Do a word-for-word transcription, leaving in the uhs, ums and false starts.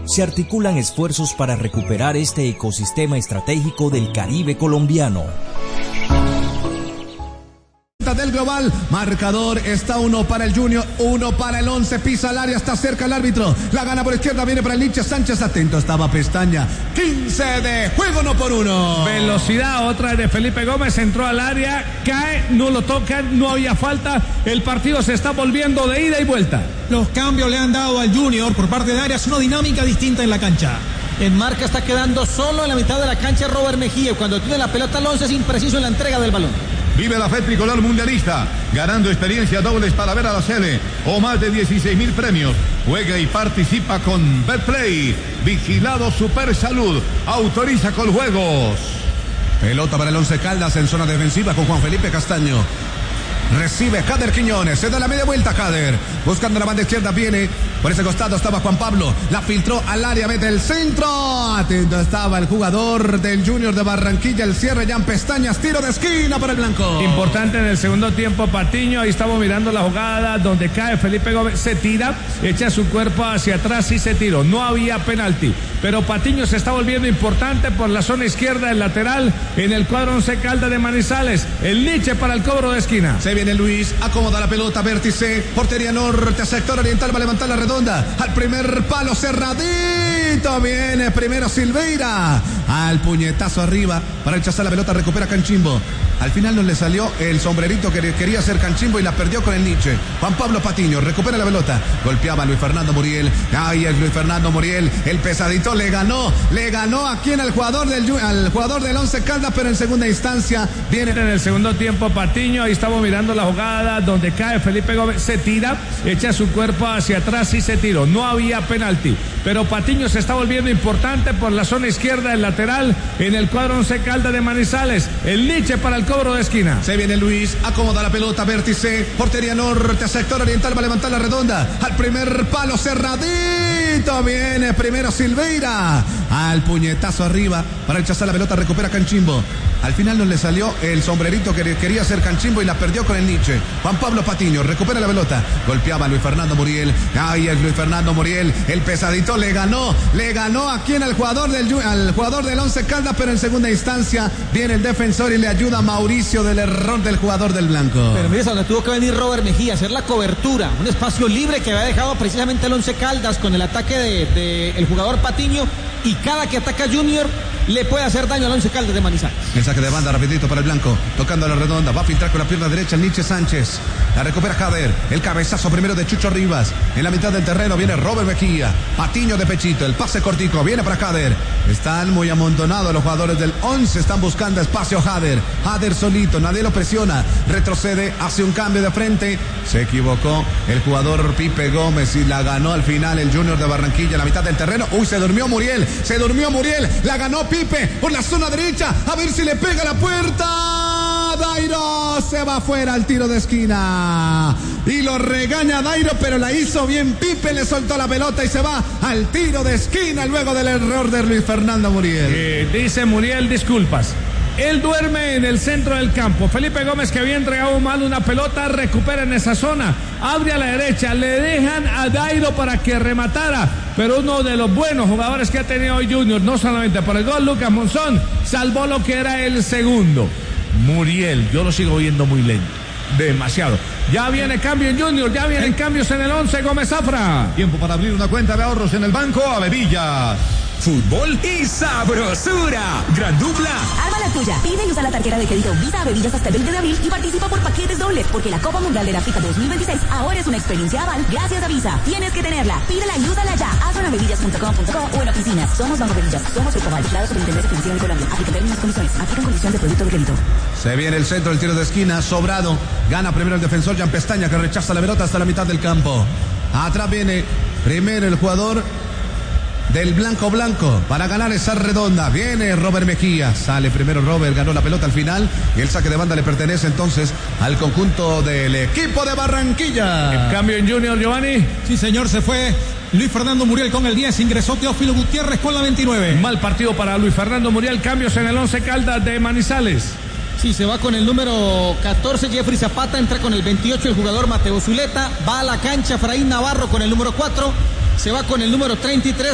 se articulan esfuerzos para recuperar este ecosistema estratégico del Caribe colombiano. Del global, marcador está uno para el Junior, uno para el once, pisa al área, está cerca el árbitro, la gana por izquierda, viene para el Nietzsche Sánchez, atento estaba Pestaña, quince de juego, uno por uno. Velocidad, otra de Felipe Gómez, entró al área, cae, no lo tocan, no había falta, el partido se está volviendo de ida y vuelta. Los cambios le han dado al Junior por parte de Arias una dinámica distinta en la cancha. En marca está quedando solo en la mitad de la cancha Robert Mejía, cuando tiene la pelota al once es impreciso en la entrega del balón. Vive la fe tricolor mundialista, ganando experiencia dobles para ver a la Sele o más de dieciséis mil premios. Juega y participa con Betplay. Vigilado Super Salud. Autoriza con juegos. Pelota para el Once Caldas en zona defensiva con Juan Felipe Castaño. Recibe Jader Quiñones, se da la media vuelta Jader, buscando la banda izquierda, viene, por ese costado estaba Juan Pablo, la filtró al área, mete el centro, atento estaba el jugador del Junior de Barranquilla, el cierre Jan Pestañas, tiro de esquina para el blanco. Importante en el segundo tiempo Patiño, ahí estamos mirando la jugada donde cae Felipe Gómez, se tira, echa su cuerpo hacia atrás y se tiró, no había penalti, pero Patiño se está volviendo importante por la zona izquierda, el lateral, en el cuadro Once Caldas de Manizales, el Nietzsche para el cobro de esquina. Se viene Luis, acomoda la pelota, vértice, portería norte, sector oriental, va a levantar la redonda, al primer palo cerradito, viene primero Silveira, al puñetazo arriba, para rechazar la pelota, recupera Canchimbo, al final no le salió el sombrerito que quería hacer Canchimbo y la perdió con el Nietzsche. Juan Pablo Patiño, recupera la pelota, golpeaba a Luis Fernando Muriel, ay, el Luis Fernando Muriel, el pesadito le ganó, le ganó aquí en el jugador del, al jugador del Once Caldas, pero en segunda instancia viene. En el segundo tiempo Patiño, ahí estamos mirando la jugada donde cae Felipe Gómez, se tira, echa su cuerpo hacia atrás y se tiró, no había penalti, pero Patiño se está volviendo importante por la zona izquierda, el lateral, en el cuadro Once Caldas de Manizales, el Nietzsche para el cobro de esquina. Se viene Luis, acomoda la pelota, vértice, portería norte, sector oriental, va a levantar la redonda, al primer palo cerradito, viene primero Silveira, al puñetazo arriba, para rechazar la pelota, recupera Canchimbo. Al final no le salió el sombrerito que quería hacer Canchimbo y la perdió con el Nietzsche. Juan Pablo Patiño recupera la pelota, golpeaba a Luis Fernando Muriel, ay, el Luis Fernando Muriel, el pesadito le ganó, le ganó aquí en el jugador del al jugador del Once Caldas, pero en segunda instancia viene el defensor y le ayuda a Mauricio del error del jugador del blanco. Pero mire, donde tuvo que venir Robert Mejía, hacer la cobertura, un espacio libre que había dejado precisamente el Once Caldas con el ataque de, de el jugador Patiño, y cada que ataca Junior le puede hacer daño al Once Caldas de Manizales. El saque de banda rapidito para el blanco, tocando a la redonda, va a filtrar con la pierna derecha el Nietzsche Sánchez, la recupera Jader, el cabezazo primero de Chucho Rivas, en la mitad del terreno viene Robert Mejía, Patiño de pechito, el pase cortico, viene para Jader, están muy amontonados los jugadores del once, están buscando espacio Jader, Jader solito, nadie lo presiona, retrocede, hace un cambio de frente, se equivocó el jugador Pipe Gómez y la ganó al final el Junior de Barranquilla, en la mitad del terreno, uy, se durmió Muriel, se durmió Muriel, la ganó Pipe por la zona derecha, a ver si le pega la puerta, Dairo se va afuera al tiro de esquina y lo regaña Dairo, pero la hizo bien Pipe, le soltó la pelota y se va al tiro de esquina luego del error de Luis Fernando Muriel. Eh, dice Muriel disculpas. Él duerme en el centro del campo. Felipe Gómez, que había entregado mal una pelota, recupera en esa zona, abre a la derecha, le dejan a Dairo para que rematara, pero uno de los buenos jugadores que ha tenido hoy Junior, no solamente por el gol, Lucas Monzón, salvó lo que era el segundo. Muriel, yo lo sigo viendo muy lento, demasiado. Ya viene cambio en Junior, ya vienen cambios en el once, Gómez Zafra. Tiempo para abrir una cuenta de ahorros en el banco Avevillas. Fútbol y sabrosura. Gran dupla. Arma la tuya. Pide y usa la tarjeta de crédito Visa Avevillas hasta el veinte de abril y participa por paquetes dobles, porque la Copa Mundial de África dos mil veintiséis ahora es una experiencia aval gracias a Visa. Tienes que tenerla. Pídela y úsala ya. Hazlo en avevillas punto com punto co o en oficinas. Somos Banco Avevillas. Somos Ecoval. Declarado Superintendencia Financiera de Colombia. Aplica términos y condiciones. Aplica condición de producto de crédito. Se viene el centro del tiro de esquina. Sobrado. Gana primero el defensor Jan Pestaña, que rechaza la pelota hasta la mitad del campo. Atrás viene primero el jugador del blanco blanco para ganar esa redonda. Viene Robert Mejía, sale primero Robert, ganó la pelota al final y el saque de banda le pertenece entonces al conjunto del equipo de Barranquilla. El cambio en Junior, Giovanni. Sí, señor, se fue Luis Fernando Muriel con el diez, ingresó Teófilo Gutiérrez con la veintinueve. Mal partido para Luis Fernando Muriel, cambios en el once Caldas de Manizales. Sí, se va con el número catorce Jeffrey Zapata, entra con el veintiocho el jugador Mateo Zuleta, va a la cancha Efraín Navarro con el número cuatro, se va con el número treinta y tres